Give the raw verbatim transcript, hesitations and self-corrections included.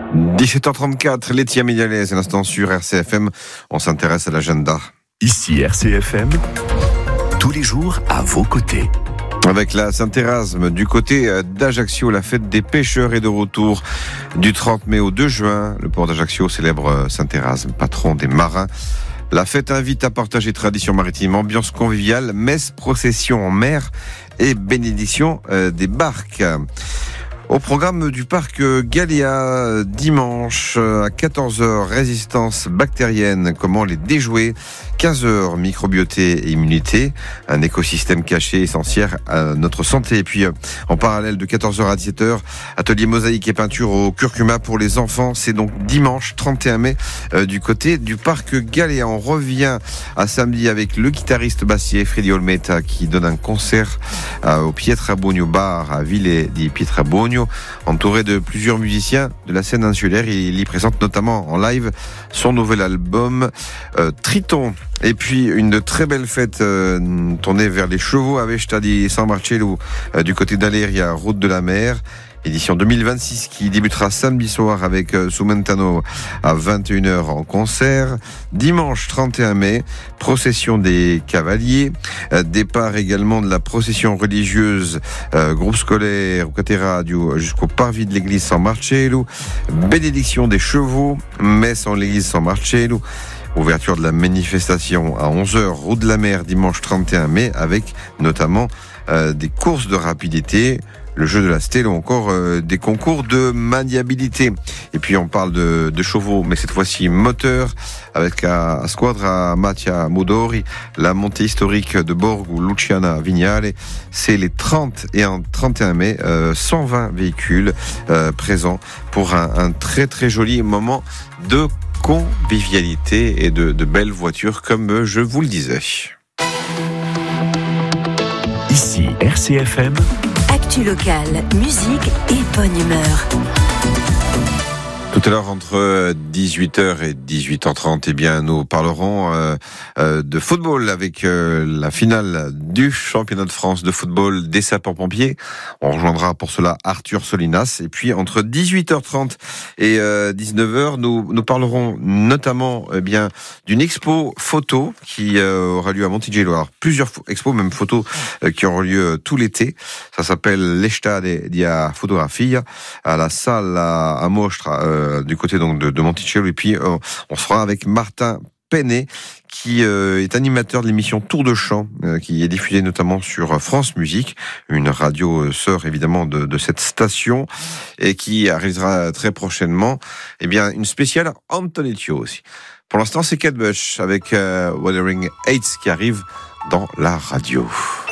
dix-sept heures trente-quatre, Laetitia Médialès, à l'instant sur R C F M. On s'intéresse à l'agenda. Ici R C F M, tous les jours à vos côtés. Avec la Saint-Érasme, du côté d'Ajaccio, la fête des pêcheurs est de retour du trente mai au deux juin. Le port d'Ajaccio célèbre Saint-Érasme, patron des marins. La fête invite à partager tradition maritime, ambiance conviviale, messe, procession en mer et bénédiction des barques. Au programme du parc Galéa, dimanche à quatorze heures, résistance bactérienne, comment les déjouer. quinze heures, microbioté et immunité, un écosystème caché essentiel à notre santé. Et puis, en parallèle, de quatorze heures à dix-sept heures, atelier mosaïque et peinture au curcuma pour les enfants. C'est donc dimanche trente et un mai, euh, du côté du parc Galéa. On revient à samedi avec le guitariste bassier Freddy Olmeta qui donne un concert euh, au Pietrabugno Bar à Ville di Pietrabugno, entouré de plusieurs musiciens de la scène insulaire. Il y présente notamment en live son nouvel album euh, Triton. Et puis une très belle fête euh, tournée vers les chevaux à Vesta di San Marcello, euh, du côté d'Aleria, route de la mer. Édition deux mille vingt-six qui débutera samedi soir avec euh, Sumentano à vingt et une heures en concert. Dimanche trente et un mai, procession des cavaliers. Euh, départ également de la procession religieuse, euh, groupe scolaire, Cateradio, jusqu'au parvis de l'église San Marcello. Bénédiction des chevaux, messe en l'église San Marcello. Ouverture de la manifestation à onze heures, route de la mer, dimanche trente et un mai, avec notamment euh, des courses de rapidité, le jeu de la stèle ou encore euh, des concours de maniabilité. Et puis on parle de, de chevaux, mais cette fois-ci moteur, avec à, à Squadra Mattia Modori, la montée historique de Borgo Luciana Vignale. C'est les trente et un mai, euh, cent vingt véhicules euh, présents pour un, un très très joli moment de convivialité et de, de belles voitures, comme je vous le disais. Ici R C F M. Actu locale, musique et bonne humeur. Tout à l'heure, entre dix-huit heures et dix-huit heures trente, eh bien, nous parlerons euh, euh, de football avec euh, la finale du championnat de France de football des sapeurs-pompiers. On rejoindra pour cela Arthur Solinas. Et puis, entre dix-huit heures trente et euh, dix-neuf heures, nous, nous parlerons notamment eh bien, d'une expo photo qui euh, aura lieu à Monticello. Alors, plusieurs expos, même photos, euh, qui auront lieu euh, tout l'été. Ça s'appelle l'Estade di Fotografia à la salle à, à Mostra, euh, du côté donc de, de Monticello. Et puis euh, on sera avec Martin Penet qui euh, est animateur de l'émission Tour de Chant, euh, qui est diffusée notamment sur France Musique, une radio euh, sœur évidemment de, de cette station, et qui réalisera très prochainement eh bien une spéciale Antonetto aussi. Pour l'instant, c'est Kate Bush avec euh, Wuthering Heights qui arrive dans la radio.